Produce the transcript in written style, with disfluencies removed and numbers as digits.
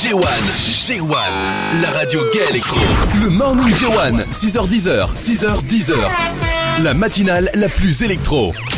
J1, la radio gay électro. Le Morning J1, 6h10, 6h10. La matinale la plus électro.